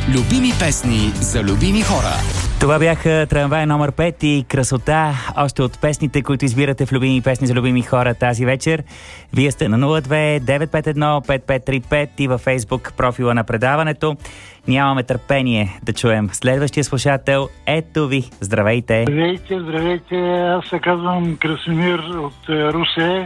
Любими песни за любими хора. Това бяха Трамвай номер 5 и Красота, още от песните, които избирате в Любими песни за любими хора тази вечер. Вие сте на 02-951-5535 и във Фейсбук профила на предаването. Нямаме търпение да чуем следващия слушател. Ето ви, здравейте! Здравейте, аз се казвам Красимир от Русе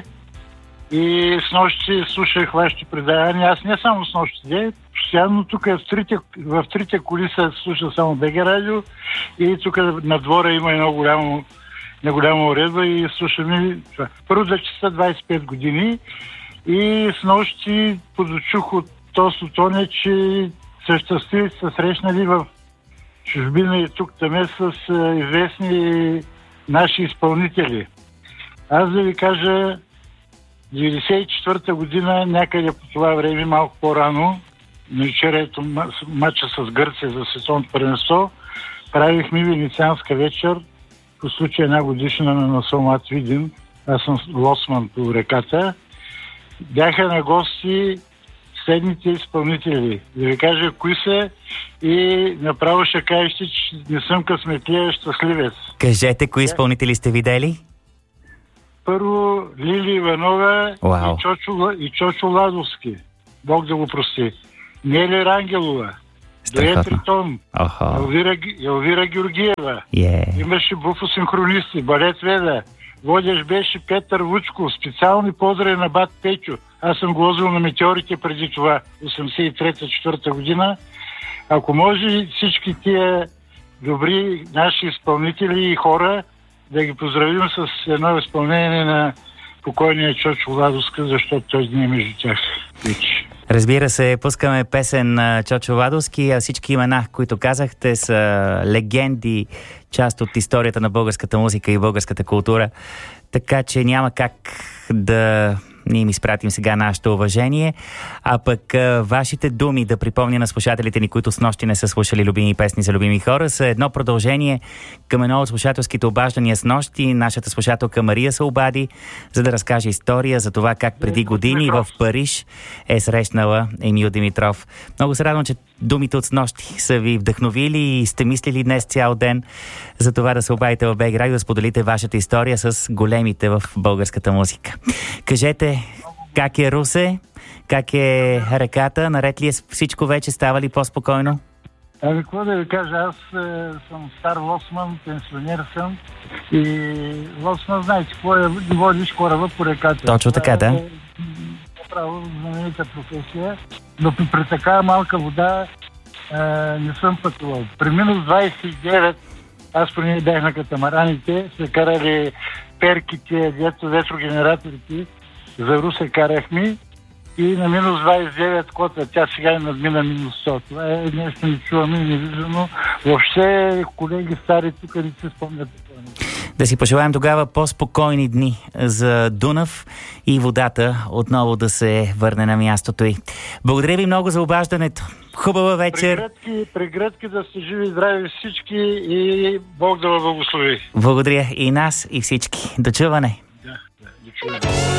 и снощи слушах вашите предавания. Аз не само снощи, постоянно тук в трите коли се слуша само БГ радио и тук на двора има едно голяма уредба и слушаме това. Първо да часа 25 години и снощи подочух от Тосо Тоне, че съществуват са срещнали в чужбина и тук таме с известни наши изпълнители. Аз да ви кажа, 1994 година, някъде по това време, малко по-рано, на вечерето матча с Гърция за световното първенство, правихме венецианска вечер по случай една годишна на Сомат Видин. Аз съм лоцман по реката. Бяха на гости следните изпълнители. Да ви кажа кои са и направо ще кажете, че не съм късметлия щастливец. Кажете, кои изпълнители сте видели? Първо Лили Иванова и Чочо Ладовски. Бог да го прости. Нели Рангелова. Дует Ритон. Елвира Георгиева. Имаше буфосинхронисти. Балет Веда. Водещ беше Петър Вучков. Специални поздрави на бат Печо. Аз съм го возил на Метеорите преди това, 83-4 година. Ако може всички тия добри наши изпълнители и хора да ги поздравим с едно изпълнение на покойния Чочо Ладовска, защото той не е между тях. Разбира се, пускаме песен на Чочо Ладовски, а всички имена, които казахте, са легенди, част от историята на българската музика и българската култура. Така че няма как да ние им изпратим сега нашето уважение, а пък вашите думи, да припомня на слушателите ни, които снощи не са слушали любими песни за любими хора, са едно продължение към едно от слушателските обаждания снощи. Нашата слушателка Мария се обади, за да разкаже история за това как преди години в Париж е срещнала Емил Димитров. Много се радвам, че думите от снощи са ви вдъхновили и сте мислили днес цял ден за това да се обадите в БГ Радио, да споделите вашата история с големите в българската музика. Кажете, как е Русе? Как е реката? Наред ли е всичко вече? Става ли по-спокойно? Ами, какво да ви кажа? Аз съм стар лоцман, пенсионер съм и лоцман, знаете, какво е да водиш кораба по реката. Точно така, да. Право знаменита професия, но при такава малка вода не съм пътувал. При минус 29, аз преди бях на катамараните, се карали перките, ветрогенераторите, за Русе карахме и на минус 29 кота, тя сега е надмина минус 100. Това е нещо не чуваме, невиждано. Въобще, колеги стари тук не се спомнят. Да си пожелаем тогава по-спокойни дни за Дунав и водата отново да се върне на мястото й. Благодаря ви много за обаждането. Хубава вечер. Прегръдки да сте живи и здрави всички и Бог да ви благослови. Благодаря и нас, и всички. До чуване. До чуване.